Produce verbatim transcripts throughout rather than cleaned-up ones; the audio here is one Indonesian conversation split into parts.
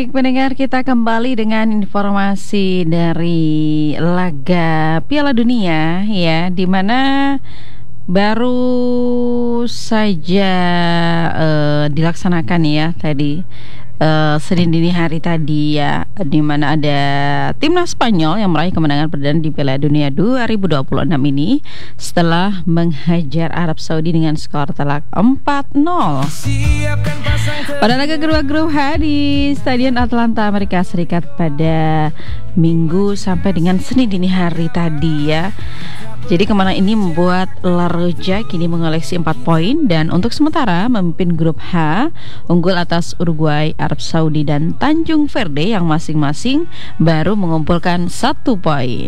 Baik, pendengar, kita kembali dengan informasi dari laga Piala Dunia ya, di mana baru saja uh, dilaksanakan ya tadi uh, Senin dini hari tadi ya, di mana ada timnas Spanyol yang meraih kemenangan perdana di Piala Dunia dua ribu dua puluh enam ini setelah menghajar Arab Saudi dengan skor telak empat nol. Pada laga kedua grup H di Stadion Atlanta, Amerika Serikat pada Minggu sampai dengan Senin dini hari tadi ya. Jadi kemenangan ini membuat La Roja kini mengoleksi empat poin dan untuk sementara memimpin grup H, unggul atas Uruguay, Arab Saudi dan Tanjung Verde yang masing-masing baru mengumpulkan satu poin.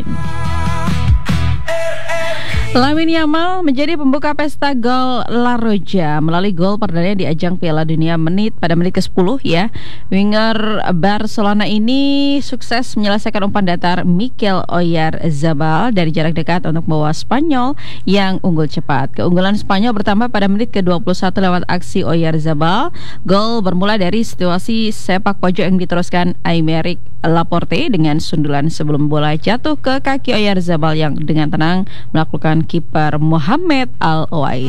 Lamine Yamal menjadi pembuka pesta gol La Roja melalui gol perdana di ajang Piala Dunia menit pada menit ke sepuluh ya. Winger Barcelona ini sukses menyelesaikan umpan datar Mikel Oyarzabal dari jarak dekat untuk membawa Spanyol yang unggul cepat. Keunggulan Spanyol bertambah pada menit ke dua puluh satu lewat aksi Oyarzabal. Gol bermula dari situasi sepak pojok yang diteruskan Aymeric Laporte dengan sundulan sebelum bola jatuh ke kaki Oyarzabal yang dengan tenang melakukan kiper Mohamed Al-Owais.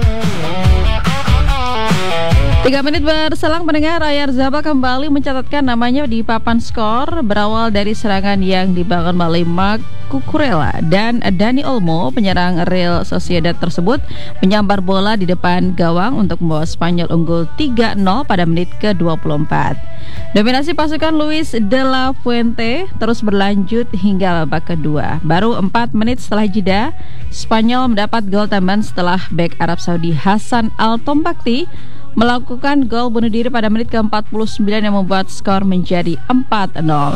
Tiga menit berselang, pendengar, Oyarzabal kembali mencatatkan namanya di papan skor berawal dari serangan yang dibangun oleh Marc Cucurella dan Dani Olmo. Penyerang Real Sociedad tersebut menyambar bola di depan gawang untuk membawa Spanyol unggul tiga nol pada menit ke dua puluh empat. Dominasi pasukan Luis de la Fuente terus berlanjut hingga babak kedua. Baru empat menit setelah jeda, Spanyol mendapat gol tambahan setelah bek Arab Saudi Hasan Al-Tombakti melakukan gol bunuh diri pada menit ke empat puluh sembilan yang membuat skor menjadi empat nol.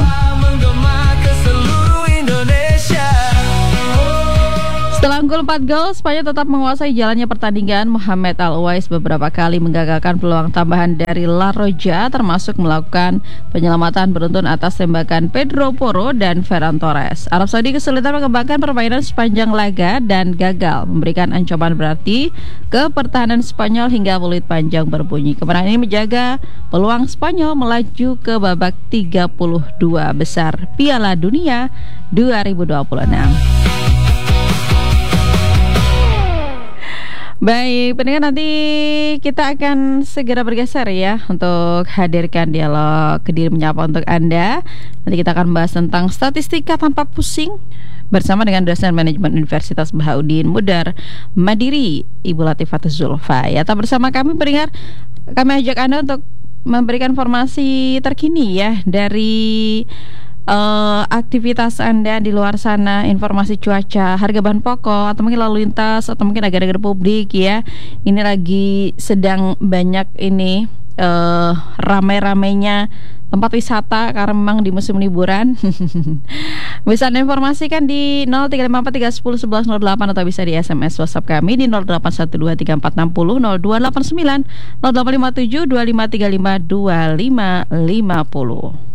Setelah unggul empat gol, Spanyol tetap menguasai jalannya pertandingan. Mohamed Al-Owais beberapa kali menggagalkan peluang tambahan dari La Roja, termasuk melakukan penyelamatan beruntun atas tembakan Pedro Porro dan Ferran Torres. Arab Saudi kesulitan mengembangkan permainan sepanjang laga dan gagal memberikan ancaman berarti ke pertahanan Spanyol hingga peluit panjang berbunyi. Kemenangan ini menjaga peluang Spanyol melaju ke babak tiga puluh dua besar Piala Dunia dua ribu dua puluh enam. Baik, pendengar, nanti kita akan segera bergeser ya untuk hadirkan dialog Kediri Menyapa untuk Anda. Nanti kita akan bahas tentang statistika tanpa pusing bersama dengan dosen manajemen Universitas Bahauddin Mudar Madiri, Ibu Latifatus Zulfa. Ya, tetap bersama kami, pendengar. Kami ajak Anda untuk memberikan informasi terkini ya dari Uh, aktivitas Anda di luar sana, informasi cuaca, harga bahan pokok, atau mungkin lalu lintas, atau mungkin agenda-agenda publik ya. Ini lagi sedang banyak ini uh, ramai-ramainya tempat wisata karena memang di musim liburan. Bisa Anda informasikan di nol tiga lima empat tiga satu nol satu satu nol delapan atau bisa di S M S WhatsApp kami di nol delapan satu dua tiga empat enam nol nol dua delapan sembilan nol delapan lima tujuh dua lima tiga lima dua lima lima nol.